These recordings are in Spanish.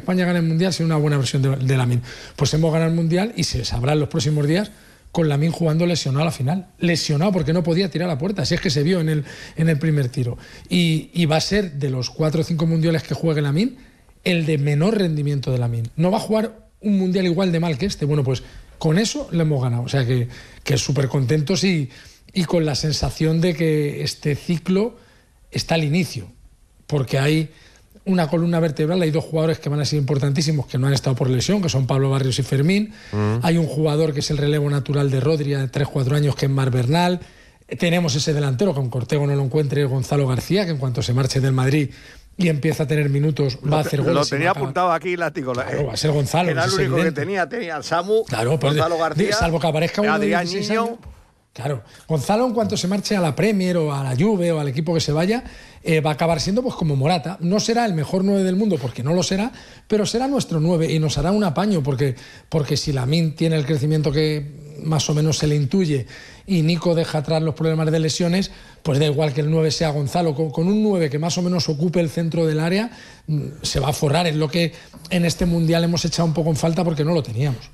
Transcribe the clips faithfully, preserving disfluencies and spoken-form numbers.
España gane el Mundial sea una buena versión de, de Lamine. Pues hemos ganado el Mundial y se sabrá en los próximos días con Lamine jugando lesionado a la final. Lesionado porque no podía tirar a puerta, si es que se vio en el, en el primer tiro. Y, y va a ser, de los cuatro o cinco mundiales que juegue Lamine, el de menor rendimiento de Lamine. No va a jugar un Mundial igual de mal que este. Bueno, pues con eso le hemos ganado. O sea que, que súper contentos y, y con la sensación de que este ciclo está al inicio. Porque hay una columna vertebral, hay dos jugadores que van a ser importantísimos que no han estado por lesión, que son Pablo Barrios y Fermín. Mm. Hay un jugador que es el relevo natural de Rodri de tres cuatro años, que es Marc Bernal. Tenemos ese delantero, que aunque Ortego no lo encuentre, Gonzalo García, que en cuanto se marche del Madrid y empieza a tener minutos, va lo, a hacer goles. Lo tenía apuntado aquí, Látigo. Claro, va a ser Gonzalo. Era el único evidente. que tenía. Tenía al Samu, claro, Gonzalo García, salvo que aparezca un Adrián Niño. Claro, Gonzalo, en cuanto se marche a la Premier o a la Juve o al equipo que se vaya, eh, va a acabar siendo pues como Morata. No será el mejor nueve del mundo, porque no lo será, pero será nuestro nueve y nos hará un apaño, porque, porque si Lamine tiene el crecimiento que más o menos se le intuye y Nico deja atrás los problemas de lesiones, pues da igual que el nueve sea Gonzalo. Con, con un nueve que más o menos ocupe el centro del área, se va a forrar. Es lo que en este Mundial hemos echado un poco en falta porque no lo teníamos.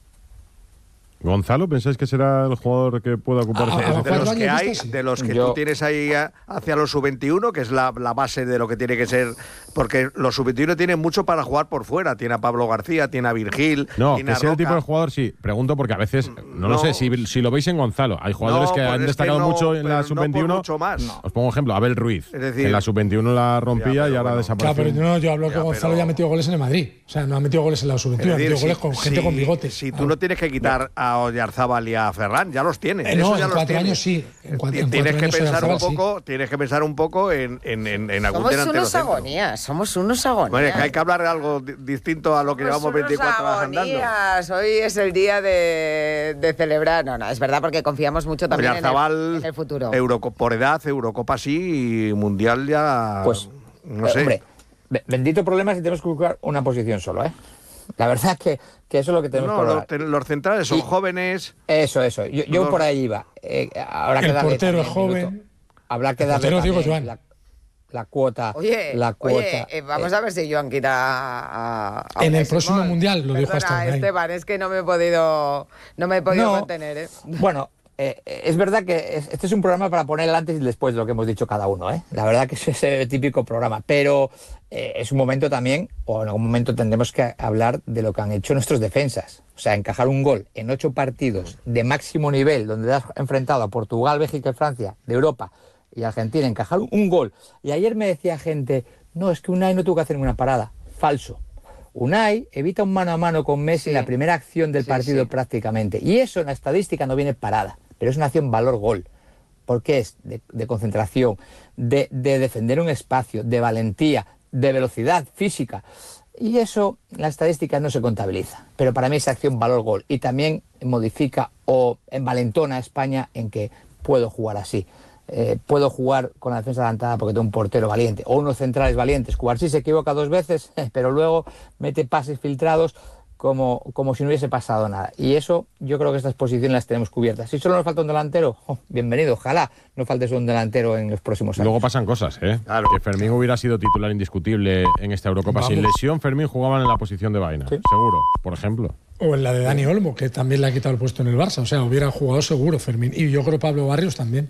¿Gonzalo pensáis que será el jugador que pueda ocupar esa posición? De los que hay, de los que Yo... tú tienes ahí hacia los sub veintiuno, que es la, la base de lo que tiene que ser, porque los sub veintiuno tienen mucho para jugar por fuera. Tiene a Pablo García, tiene a Virgil, no, tiene que a sea Roca. el tipo de jugador, sí. Pregunto porque a veces, no, no lo sé, si, si lo veis en Gonzalo. Hay jugadores no, que han destacado que no, mucho en la sub veintiuno. No mucho más. No. Os pongo un ejemplo, Abel Ruiz. Es decir, que en la sub veintiuno la rompía ya, y ahora bueno, desapareció. Claro, pero no, yo hablo ya, que Gonzalo pero... ya ha metido goles en el Madrid. O sea, no ha metido goles en la sub veintiuno, ha metido si, goles con si, gente con bigotes. Si tú no tienes que quitar a Oyarzábal y a Ferran, ya los tienes. Eh, no, Eso ya en los cuatro tienes. años sí. En cuatro, en tienes, cuatro que años pensar un Oyarzábal, poco, sí. tienes que pensar un poco en, en, en, en algún somos delantero unos centro. agonías, somos unos agonías. Bueno, que hay que hablar de algo di- distinto a lo que somos llevamos veinticuatro horas andando. Hoy es el día de, de celebrar. No, no, es verdad, porque confiamos mucho también en el, en el futuro. Euroco- por edad, Eurocopa sí, y Mundial ya... Pues, no eh, sé. Hombre, bendito problema si tenemos que buscar una posición solo, ¿eh? La verdad es que, que eso es lo que tenemos no, que los, te- los centrales son y, jóvenes. Eso, eso. Yo, yo los, por ahí iba. Eh, habrá que el darle portero es joven. Minuto. Habrá que darle portero, digo, Joan. La, la cuota. Oye, la cuota, oye eh, vamos eh, a ver si Joan quita a, a en el Simón. próximo Mundial, lo dijo hasta ahí. Esteban, es que no me he podido, no me he podido no, contener. ¿eh? Bueno, eh, es verdad que es, este es un programa para poner el antes y el después de lo que hemos dicho cada uno, ¿eh? La verdad que es ese típico programa, pero eh, es un momento también, o en algún momento tendremos que hablar de lo que han hecho nuestros defensas. O sea, encajar un gol en ocho partidos de máximo nivel, donde has enfrentado a Portugal, Bélgica y Francia de Europa y Argentina, encajar un gol. Y ayer me decía gente, no, es que Unai no tuvo que hacer ninguna parada. Falso. Unai evita un mano a mano con Messi sí. en la primera acción del sí, partido sí. prácticamente. Y eso en la estadística no viene parada, pero es una acción valor-gol. Porque es de, de concentración, de, de defender un espacio, de valentía, de velocidad física. Y eso en la estadística no se contabiliza. Pero para mí esa acción valor-gol. Y también modifica o envalentona a España en que puedo jugar así. Eh, puedo jugar con la defensa adelantada porque tengo un portero valiente o unos centrales valientes. Cubarsí se equivoca dos veces, pero luego mete pases filtrados como, como si no hubiese pasado nada. Y eso yo creo que estas posiciones las tenemos cubiertas. Si solo nos falta un delantero, oh, bienvenido. Ojalá no falte un delantero en los próximos años. Luego pasan cosas, ¿eh? Claro. Que Fermín hubiera sido titular indiscutible en esta Eurocopa. Vamos. Sin lesión, Fermín jugaban en la posición de Baena, ¿sí? Seguro, por ejemplo. O en la de Dani Olmo, que también le ha quitado el puesto en el Barça. O sea, hubiera jugado seguro Fermín. Y yo creo Pablo Barrios también.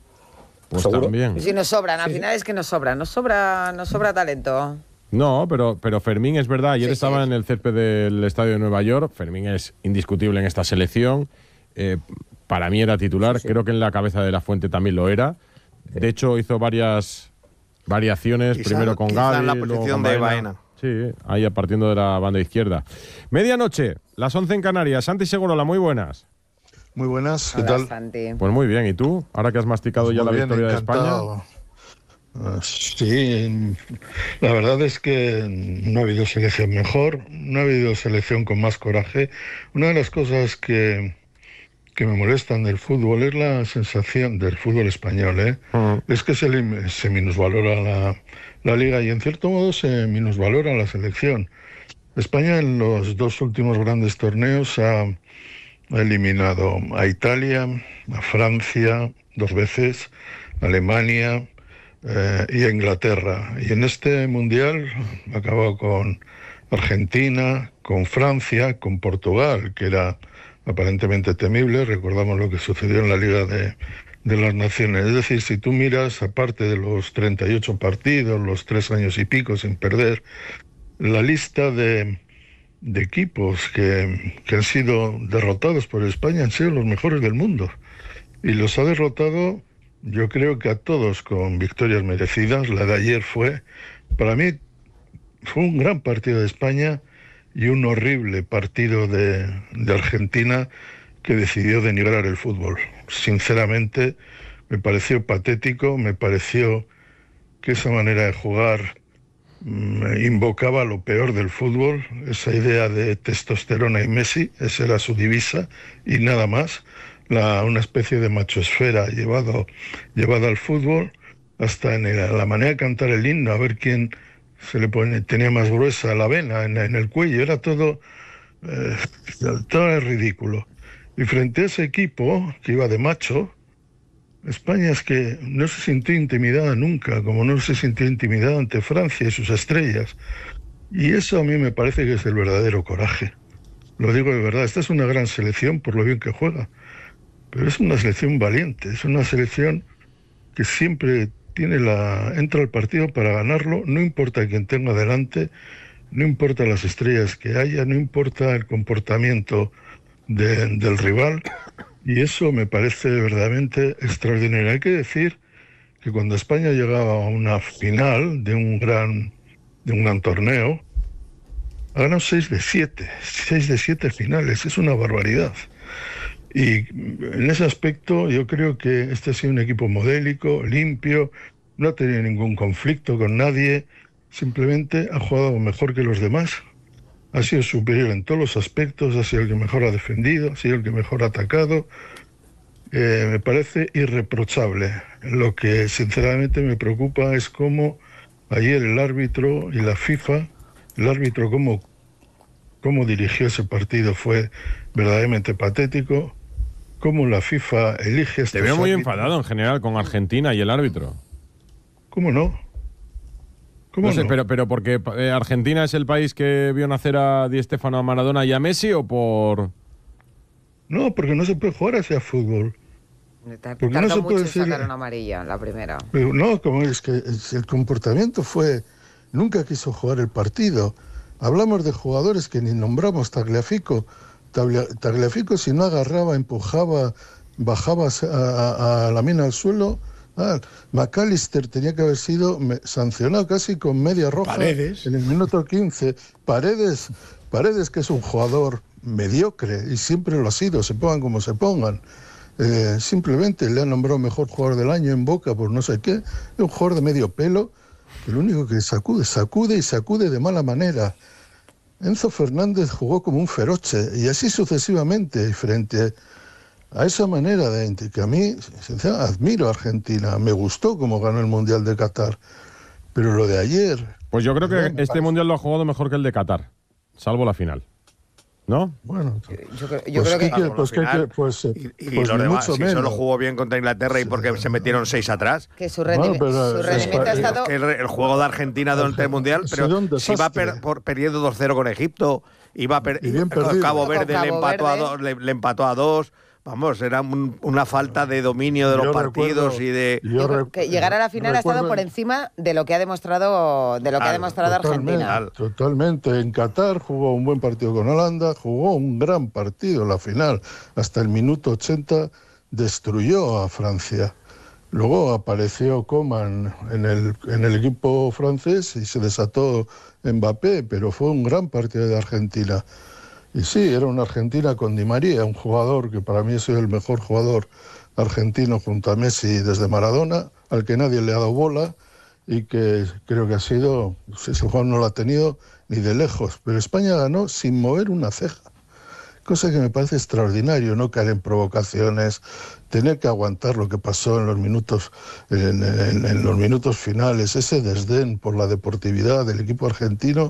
Pues ¿seguro? También. Si nos sobran, al sí. final es que nos sobra, nos sobra, nos sobra talento. No, pero, pero Fermín es verdad, ayer sí, estaba sí. en el césped del estadio de Nueva York, Fermín es indiscutible en esta selección, eh, para mí era titular, sí, sí. creo que en la cabeza de la Fuente también lo era, sí. de hecho hizo varias variaciones, quizá, primero con Gavi, en la posición de Baena. Sí, ahí partiendo de la banda izquierda. Medianoche, las once en Canarias, Santi Segurola, muy buenas. Muy buenas, ¿qué Hola, tal? Santi. Pues muy bien, ¿y tú? Ahora que has masticado pues ya la bien, victoria encantado. de España. Uh, sí, la verdad es que no ha habido selección mejor, no ha habido selección con más coraje. Una de las cosas que, que me molestan del fútbol es la sensación del fútbol español, ¿eh? Uh-huh. Es que se, se minusvalora la, la liga y en cierto modo se minusvalora la selección. España en los dos últimos grandes torneos ha Ha eliminado a Italia, a Francia, dos veces, a Alemania eh, y a Inglaterra. Y en este Mundial ha acabado con Argentina, con Francia, con Portugal, que era aparentemente temible. Recordamos lo que sucedió en la Liga de, de las Naciones. Es decir, si tú miras, aparte de los treinta y ocho partidos, los tres años y pico sin perder, la lista de, de equipos que, que han sido derrotados por España han sido los mejores del mundo. Y los ha derrotado, yo creo que a todos con victorias merecidas. La de ayer fue, para mí, fue un gran partido de España y un horrible partido de, de Argentina, que decidió denigrar el fútbol. Sinceramente, me pareció patético, me pareció que esa manera de jugar mmm, invocaba lo peor del fútbol, esa idea de testosterona y Messi, esa era su divisa, y nada más. La, una especie de machosfera llevado, llevada al fútbol, hasta en el, la manera de cantar el himno, a ver quién se le pone, tenía más gruesa la vena en, en el cuello, era todo, eh, todo era ridículo. Y frente a ese equipo que iba de macho, España es que no se sintió intimidada nunca, como no se sintió intimidada ante Francia y sus estrellas. Y eso a mí me parece que es el verdadero coraje. Lo digo de verdad, esta es una gran selección por lo bien que juega, pero es una selección valiente, es una selección que siempre tiene la entra al partido para ganarlo, no importa quién tenga delante, no importa las estrellas que haya, no importa el comportamiento de, del rival, y eso me parece verdaderamente extraordinario. Hay que decir que cuando España llegaba a una final de un gran, de un gran torneo, ha ganado seis de siete, seis de siete finales, es una barbaridad. Y en ese aspecto yo creo que este ha sido un equipo modélico, limpio, no ha tenido ningún conflicto con nadie, simplemente ha jugado mejor que los demás, ha sido superior en todos los aspectos, ha sido el que mejor ha defendido, ha sido el que mejor ha atacado. Eh, me parece irreprochable. Lo que sinceramente me preocupa es cómo ayer el árbitro y la FIFA, el árbitro cómo, cómo dirigió ese partido fue verdaderamente patético. Cómo la FIFA elige estos Te veo muy árbitros. enfadado en general con Argentina y el árbitro. ¿Cómo no? ¿Cómo No sé, no? pero, pero porque eh, Argentina es el país que vio nacer a Di Stéfano, a Maradona y a Messi, o por... No, porque no se puede jugar hacia fútbol. Tardó no se mucho puede en decir- sacar una amarilla, la primera. Pero no, como es que es- el comportamiento fue... Nunca quiso jugar el partido. Hablamos de jugadores que ni nombramos. Tagliafico. Taglia- Tagliafico, si no agarraba, empujaba, bajaba a, a, a la mina al suelo... Ah, McAllister tenía que haber sido me- sancionado casi con media roja. Paredes. En el minuto quince. Paredes, Paredes, que es un jugador mediocre y siempre lo ha sido, se pongan como se pongan. Eh, simplemente le han nombrado mejor jugador del año en Boca por no sé qué. Es un jugador de medio pelo que lo único que sacude, sacude y sacude de mala manera. Enzo Fernández jugó como un feroche y así sucesivamente, y frente a esa manera de que a mí, sinceramente, admiro a Argentina, me gustó cómo ganó el Mundial de Qatar, pero lo de ayer... Pues yo creo que me este parece- Mundial lo ha jugado mejor que el de Qatar, salvo la final. ¿No? Bueno, Yo, creo- yo pues creo ¿qué que... quiere? Por Pues, lo ¿qué final, quiere? Pues, eh, y, y pues los ni demás, mucho si solo menos. jugó bien contra Inglaterra y porque se metieron seis atrás. que su, Bueno, rendimi- pero su es- rendimiento ha es- estado... Que el, el juego de Argentina durante el Mundial, Ha pero sido un si iba desastre. per- por, perdiendo dos cero con Egipto, iba per- Y bien con perdido. Cabo Con Verde le Cabo empató, a Verde. dos, le, le empató a dos. Vamos, era un- una falta de dominio de los Yo partidos recuerdo- y de... yo Yo creo re- que llegar a la final ha estado recuerdo- por encima de lo que ha demostrado de lo que ha Claro, demostrado Argentina. Total. Totalmente. En Qatar jugó un buen partido con Holanda, jugó un gran partido en la final. Hasta el minuto ochenta destruyó a Francia. Luego apareció Coman en el, en el equipo francés y se desató Mbappé, pero fue un gran partido de Argentina. Y sí, era una Argentina con Di María, un jugador que para mí ha sido el mejor jugador argentino junto a Messi desde Maradona, al que nadie le ha dado bola y que creo que ha sido, ese jugador no lo ha tenido ni de lejos, pero España ganó sin mover una ceja, cosa que me parece extraordinario, no caer en provocaciones, tener que aguantar lo que pasó en los minutos, en, en- en los minutos finales, ese desdén por la deportividad del equipo argentino.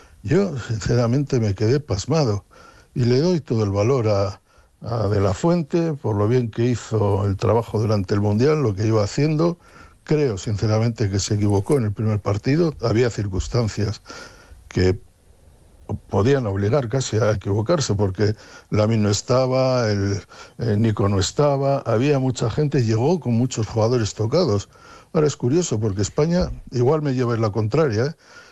Yo sinceramente me quedé pasmado y le doy todo el valor a, a De la Fuente por lo bien que hizo el trabajo durante el Mundial, lo que iba haciendo. Creo sinceramente que se equivocó en el primer partido, había circunstancias que podían obligar casi a equivocarse, porque Lamine no estaba, el, el Nico no estaba, había mucha gente, llegó con muchos jugadores tocados. Ahora es curioso, porque España, igual me lleva en la contraria, ¿eh?